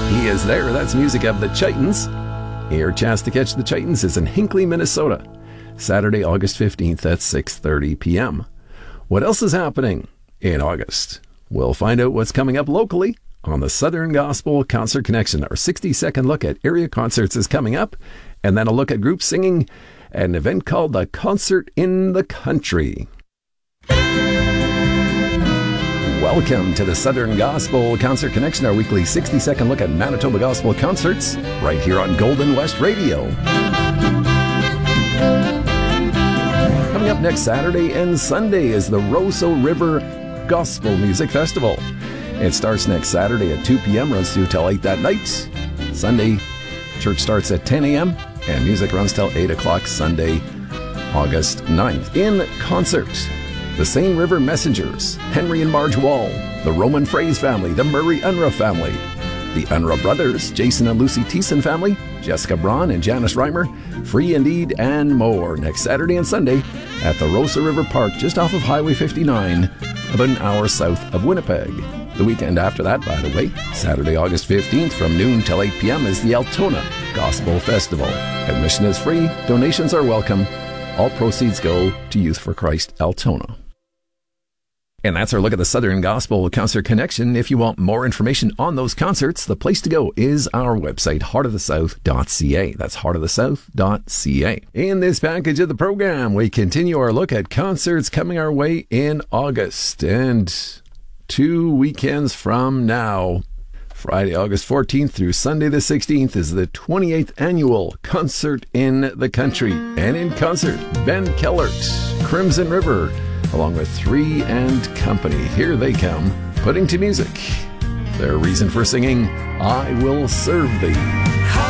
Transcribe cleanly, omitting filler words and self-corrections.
He is there. That's music of the Chitons. Your chance to catch the Chitons is in Hinckley, Minnesota, Saturday, August 15th at 6:30 p.m. What else is happening in August? We'll find out what's coming up locally on the Southern Gospel Concert Connection. Our 60-second look at area concerts is coming up, and then a look at groups singing at an event called the Concert in the Country. Welcome to the Southern Gospel Concert Connection, our weekly 60-second look at Manitoba Gospel concerts, right here on Golden West Radio. Coming up next Saturday and Sunday is the Roseau River Gospel Music Festival. It starts next Saturday at 2 p.m., runs through till 8 that night. Sunday, church starts at 10 a.m., and music runs till 8 o'clock Sunday, August 9th. In concert, the Seine River Messengers, Henry and Marge Wall, the Roman Phrase family, the Murray Unruh family, the Unruh brothers, Jason and Lucy Thiessen family, Jessica Braun and Janice Reimer, Free Indeed, and more. Next Saturday and Sunday at the Roseau River Park, just off of Highway 59, about an hour south of Winnipeg. The weekend after that, by the way, Saturday, August 15th, from noon till 8 p.m. is the Altona Gospel Festival. Admission is free, donations are welcome. All proceeds go to Youth for Christ Altona. And that's our look at the Southern Gospel Concert Connection. If you want more information on those concerts, the place to go is our website, heartofthesouth.ca. That's heartofthesouth.ca. In this package of the program, we continue our look at concerts coming our way in August. And 2 weekends from now, Friday, August 14th through Sunday the 16th, is the 28th annual Concert in the Country. And in concert, Ben Kellert, Crimson River, along with Three and Company. Here they come, putting to music their reason for singing, I Will Serve Thee.